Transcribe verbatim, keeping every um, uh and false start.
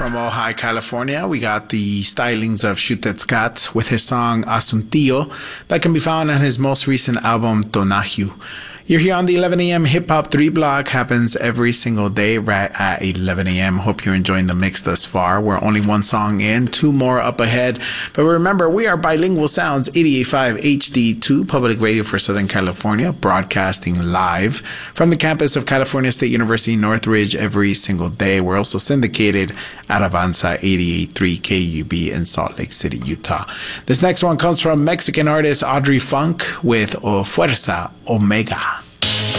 from Ojai, California, we got the stylings of Xutetzcat with his song Asuntillo that can be found on his most recent album, Tonahue. You're here on the eleven a.m. Hip Hop three block. Happens every single day right at eleven a.m. Hope you're enjoying the mix thus far. We're only one song in, two more up ahead. But remember, we are Bilingual Sounds, eighty-eight point five H D two, Public Radio for Southern California, broadcasting live from the campus of California State University, Northridge, every single day. We're also syndicated at Avanza eighty-eight point three K U B in Salt Lake City, Utah. This next one comes from Mexican artist Audrey Funk with O Fuerza Omega.